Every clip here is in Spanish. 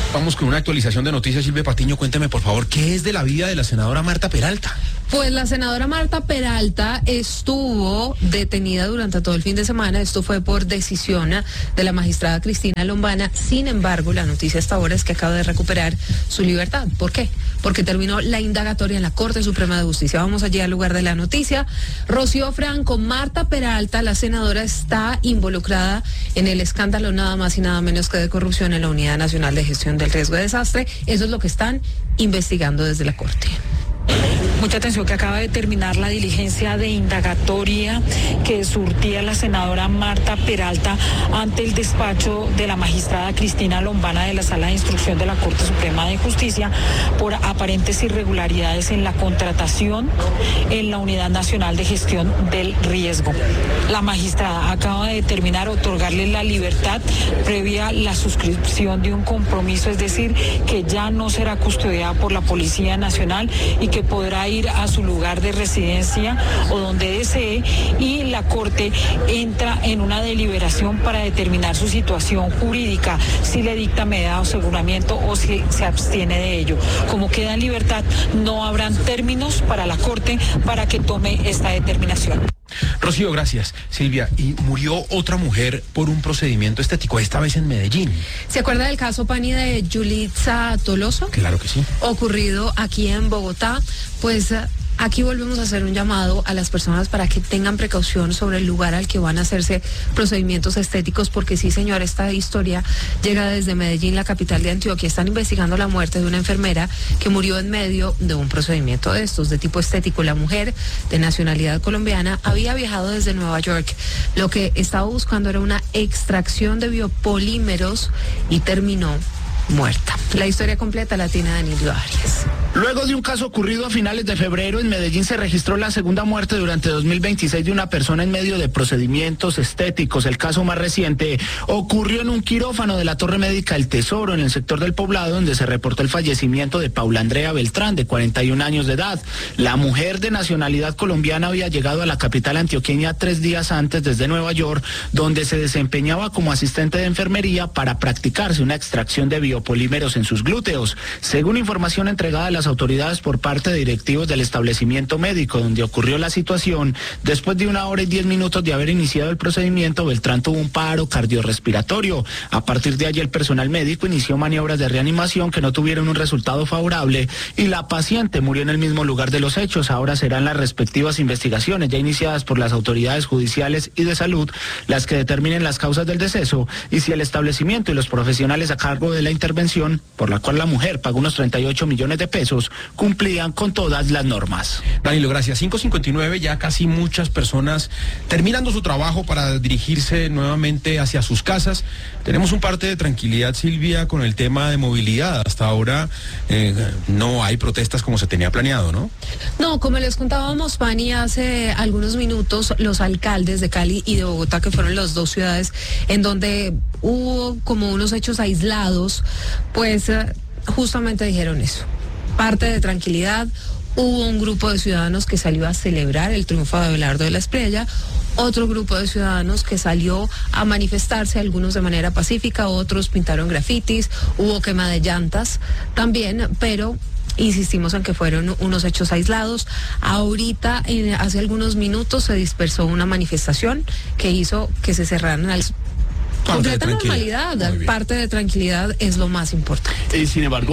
Vamos con una actualización de noticias. Silvia Patiño, cuénteme por favor, ¿qué es de la vida de la senadora Marta Peralta? Pues la senadora Marta Peralta estuvo detenida durante todo el fin de semana. Esto fue por decisión de la magistrada Cristina Lombana. Sin embargo, la noticia hasta ahora es que acaba de recuperar su libertad. ¿Por qué? Porque terminó la indagatoria en la Corte Suprema de Justicia. Vamos allí al lugar de la noticia. Rocío Franco, Marta Peralta, la senadora, está involucrada en el escándalo nada más y nada menos que de corrupción en la Unidad Nacional de Gestión del Riesgo de Desastre. Eso es lo que están investigando desde la Corte. Mucha atención, que acaba de terminar la diligencia de indagatoria que surtía la senadora Marta Peralta ante el despacho de la magistrada Cristina Lombana de la Sala de Instrucción de la Corte Suprema de Justicia por aparentes irregularidades en la contratación en la Unidad Nacional de Gestión del Riesgo. La magistrada acaba de determinar otorgarle la libertad previa la suscripción de un compromiso, es decir, que ya no será custodiada por la Policía Nacional y que podrá ir a su lugar de residencia o donde desee, y la Corte entra en una deliberación para determinar su situación jurídica, si le dicta medida de aseguramiento o si se abstiene de ello. Como queda en libertad, no habrán términos para la Corte para que tome esta determinación. Rocío, gracias. Silvia, y murió otra mujer por un procedimiento estético, esta vez en Medellín. ¿Se acuerda del caso, Pani, de Yulitza Toloso? Claro que sí. Ocurrido aquí en Bogotá. Pues aquí volvemos a hacer un llamado a las personas para que tengan precaución sobre el lugar al que van a hacerse procedimientos estéticos, porque sí, señor, esta historia llega desde Medellín, la capital de Antioquia. Están investigando la muerte de una enfermera que murió en medio de un procedimiento de estos, de tipo estético. La mujer, de nacionalidad colombiana, había viajado desde Nueva York. Lo que estaba buscando era una extracción de biopolímeros y terminó muerta. La historia completa la tiene Danilo Arias. Luego de un caso ocurrido a finales de febrero, en Medellín se registró la segunda muerte durante 2026 de una persona en medio de procedimientos estéticos. El caso más reciente ocurrió en un quirófano de la Torre Médica El Tesoro, en el sector del Poblado, donde se reportó el fallecimiento de Paula Andrea Beltrán, de 41 años de edad. La mujer, de nacionalidad colombiana, había llegado a la capital antioqueña 3 días antes desde Nueva York, donde se desempeñaba como asistente de enfermería para practicarse una extracción de biopolímeros en sus glúteos. Según información entregada a las autoridades por parte de directivos del establecimiento médico donde ocurrió la situación, después de 1 hora y 10 minutos de haber iniciado el procedimiento, Beltrán tuvo un paro cardiorrespiratorio. A partir de allí, el personal médico inició maniobras de reanimación que no tuvieron un resultado favorable y la paciente murió en el mismo lugar de los hechos. Ahora serán las respectivas investigaciones ya iniciadas por las autoridades judiciales y de salud las que determinen las causas del deceso y si el establecimiento y los profesionales a cargo de la intervención, por la cual la mujer pagó unos 38 millones de pesos, cumplían con todas las normas. Danilo, gracias. 5:59, ya casi muchas personas terminando su trabajo para dirigirse nuevamente hacia sus casas. Tenemos un parte de tranquilidad, Silvia, con el tema de movilidad. Hasta ahora no hay protestas como se tenía planeado, ¿no? No, como les contábamos, Pani, hace algunos minutos, los alcaldes de Cali y de Bogotá, que fueron las dos ciudades en donde hubo como unos hechos aislados, pues justamente dijeron eso. Parte de tranquilidad. Hubo un grupo de ciudadanos que salió a celebrar el triunfo de Abelardo de la Espriella, otro grupo de ciudadanos que salió a manifestarse, algunos de manera pacífica, otros pintaron grafitis, hubo quema de llantas también, pero insistimos en que fueron unos hechos aislados. Ahorita, hace algunos minutos, se dispersó una manifestación que hizo que se cerraran completa normalidad. Parte de tranquilidad es lo más importante. Sin embargo,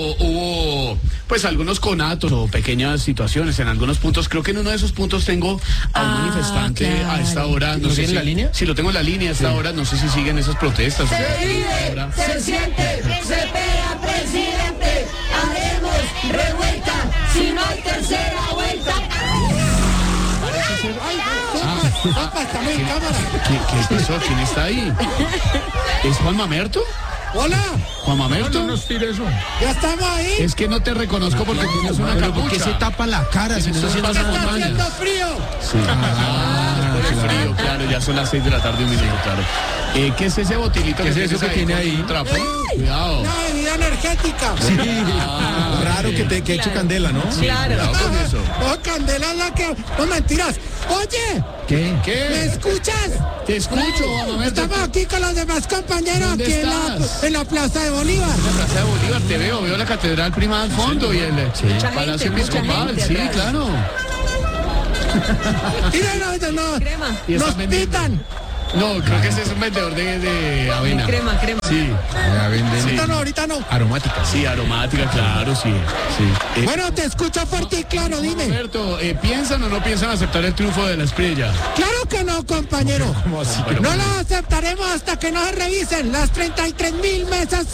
hubo pues algunos conatos o pequeñas situaciones en algunos puntos. Creo que en uno de esos puntos tengo a un manifestante, claro, a esta hora. ¿No sé si, en la línea? Sí, lo tengo en la línea a esta hora. No sé si siguen esas protestas. Se vive, se siente, se pega, presidente. Haremos revuelta si no hay tercera vuelta. Estamos en cámara. ¿Qué pasó? ¿Quién está ahí? ¿Es Juan Mamerto? Hola. Juan Mamerto. No nos tire eso. Ya estamos ahí. Es que no te reconozco porque tienes una capucha. ¿Por qué se tapa la cara si no está haciendo frío? Sí. por el frío, claro, ya son las 6 de la tarde, un minuto, claro. ¿Qué es ese botilito ¿Qué es eso que tiene con ahí? un trapo? Cuidado. Una bebida energética. Sí, raro que eche candela, ¿no? Claro. Cuidado con eso. Oh, candela es la que... No, mentiras. Oye, ¿Qué? ¿me ¿Qué? escuchas? Te escucho, mamá. Estamos aquí con los demás compañeros ¿Dónde aquí estás? en la Plaza de Bolívar. En la Plaza de Bolívar te veo la catedral prima al fondo y el Palacio mucha Episcopal, gente sí, atrás. claro. Mira, no, Crema. Y nos están vendiendo. pitan. No, creo que ese es un vendedor de avena. Crema. Sí, Ya venden Sí. Ahorita no. aromáticas. sí, aromática, claro, sí. Bueno, te escucho fuerte y claro, dime. Roberto, ¿piensan o no piensan aceptar el triunfo de la Espriella? Claro que no, compañero. ¿Cómo así que No lo aceptaremos hasta que no se revisen las 33.000 mesas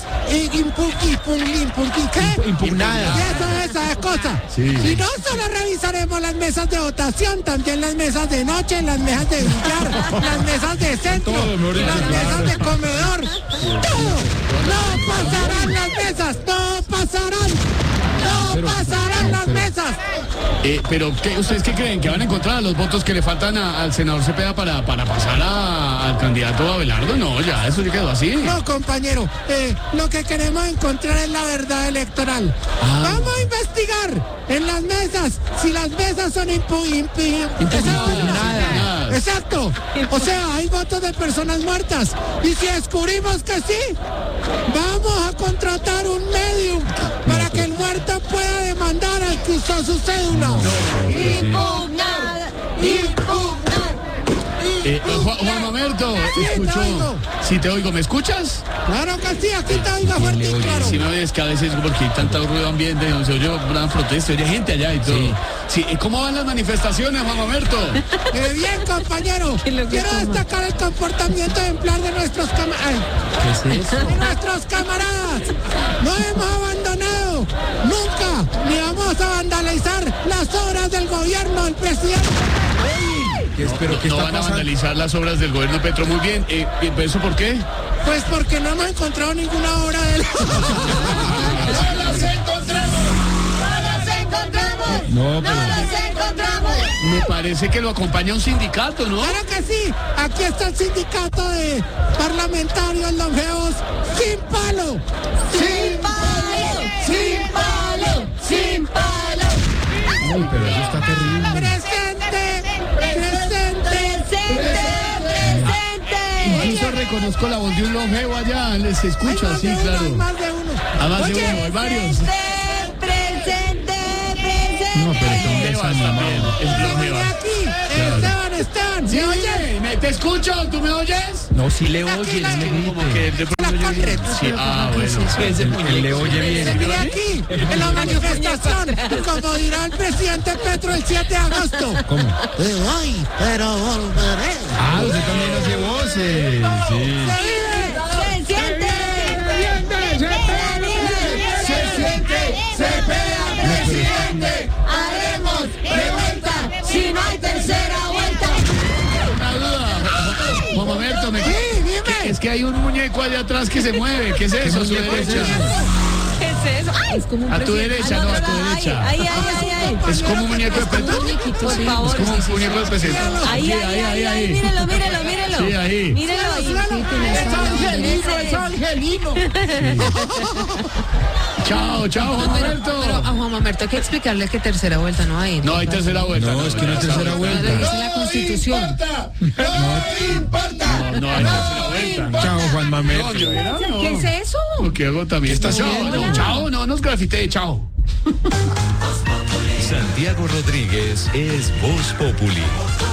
impugnadas? Y esa cosa. Sí. Y no solo revisaremos las mesas de votación, también las mesas de noche, las mesas de billar, las mesas de centro, Todo, mejor dicho, las mesas de comedor. Todo. No pasarán las mesas, no pasarán. No pasarán las mesas. Pero ¿ustedes qué creen? ¿Que van a encontrar los votos que le faltan al senador Cepeda para pasar al candidato Abelardo? No, ya, eso ya quedó así. No, compañero, lo que queremos encontrar es la verdad electoral. Vamos a investigar en las mesas, si las mesas son Impugnadas. Exacto. O sea, hay votos de personas muertas. Y si descubrimos que sí, vamos a contratar un medium para que el muerto pueda demandar al que usó su cédula. Impugnar. Juan Mamerto, Sí, te escucho. oigo. Sí, te oigo, ¿me escuchas? Claro que sí, aquí te oiga fuerte y claro. Si no es que a veces porque hay tanto ruido ambiente, no se oye una protesta, oye gente allá y todo. Sí. ¿Cómo van las manifestaciones, Juan Mamerto? Bien, compañero. Quiero destacar el comportamiento ejemplar de nuestros camaradas. ¿Qué es eso? De nuestros camaradas. No hemos abandonado nunca, ni vamos a vandalizar las obras del gobierno del presidente. ¿Pero qué No está van a pasando? vandalizar las obras del gobierno Petro. Muy bien. ¿Eso por qué? Pues porque no hemos encontrado ninguna obra de él. ¡No los encontramos! No, ¡No los encontramos! Me parece que lo acompaña un sindicato, ¿no? Claro que sí. Aquí está el sindicato de parlamentarios longevos sin palo. ¡Sin palo! ¡Sin palo! ¡Sin palo! Uy, pero eso está terrible. Presente. Incluso reconozco la voz de un longevo allá, se escucha, sí, claro. Hay más de uno. Además de Oye, uno, hay varios. Presente. No, pero ¿dónde Longevas también, es Vení longevas. aquí. Esteban. Sí, ¿Me oyes? oye, te escucho, ¿tú me oyes? No, sí le Aquí oye, la- no me Como que de pronto yo oye bien. Sí, bueno. Él le oye bien. Vení aquí, en la manifestación, como dirá el presidente Petro el 7 de agosto. ¿Cómo? Me voy, pero volveré. Ah, usted también hace voces. Sí. ¡Se vive! Se siente. ¡Se siente! ¡Se pega, presidente! Haremos revuelta si no hay tercera vuelta. Una duda, Juan Mamerto, Sí, dime. es que hay un muñeco allá atrás que se mueve. ¿Qué es eso? A su derecha. ¿Qué es eso? Es como un A tu presidente. derecha, no, a tu derecha. Ahí. Es como un muñeco de Petro. Por favor. Es como un sí. muñeco de presidente. Ahí. Mírelo. Sí, ahí. Mírelo ahí. Es Angelino. Chao, Juan Pero Mamerto. a Juan Mamerto hay que explicarle que tercera vuelta no hay. No hay tercera vuelta. No, es que no hay tercera Lo vuelta. dice la Constitución. No importa. No hay tercera vuelta. Chao, Juan Mamerto. ¿Qué es eso? Qué agotamiento. ¿Qué está Chao, haciendo? chao, no nos grafitee, chao. Santiago Rodríguez es Voz Populi.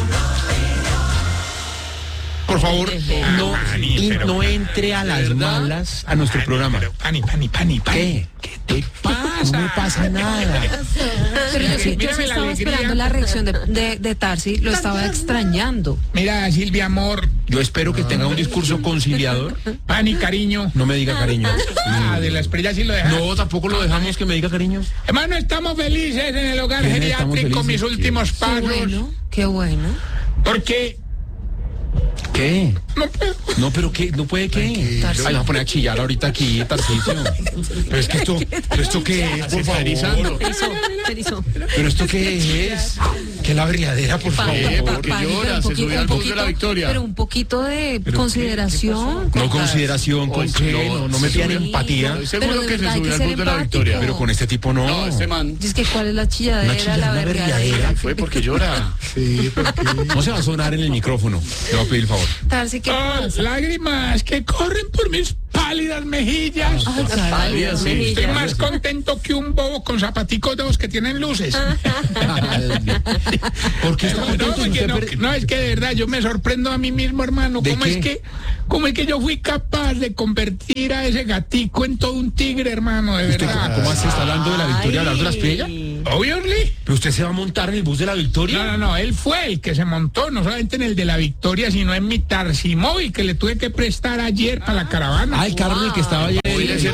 Por favor, no, no entre a las ¿verdad? malas a nuestro programa. ¿Qué? ¿Qué te pasa? No me pasa nada. Pero yo sí estaba esperando la reacción de Tarsi, lo estaba extrañando. Mira, Silvia, amor, Yo espero que tenga un discurso conciliador. pan y cariño. No me diga cariño. Ah, de la Espriella sí lo dejaron. No, tampoco lo dejamos que me diga cariño. Hermano, estamos felices en el hogar ¿Quiénes estamos geriátrico, mis felices? últimos Qué pasos. bueno, qué bueno. Porque ¿Qué? no puedo. No, pero ¿qué? ¿No puede qué? Tarcisio. Ay, vamos a poner a chillar ahorita aquí, Tarcisio. Pero es que esto, ¿pero esto qué es? Se Por está favor. erizando. Se erizó. ¿Pero esto qué es? qué la briadera, por favor? porque llora, se subió al bus de la Victoria. Pero un poquito de consideración. No consideración, ¿con qué? No me pidan empatía. Estoy Pero seguro de que se verdad hay subió que al ser bus de la empático. Victoria. Pero con este tipo no. No, este man. Es que ¿cuál es la chilladera, la vergadera? Fue porque llora. Sí, porque... No se va a sonar en el micrófono. Le voy a pedir el favor. Tarsi, ¿qué pasa? Lágrimas que corren por mis pálidas mejillas. Ay, caray, sí. mejillas. Estoy más contento que un bobo con zapaticos de los que tienen luces. ¿Por qué está No, contento? porque Usted no, es que de verdad yo me sorprendo a mí mismo, hermano. ¿De ¿Cómo qué? es que yo fui capaz de convertir a ese gatico en todo un tigre, hermano? De ¿Usted verdad. cómo así está hablando de la Victoria, hablando de la estrella? Obviously. ¿Pero usted se va a montar en el bus de la Victoria? No, él fue el que se montó, no solamente en el de la Victoria, sino en mi Tarsimóvil, que le tuve que prestar ayer para la caravana. Ah, el carro en el que estaba ayer. Hoy le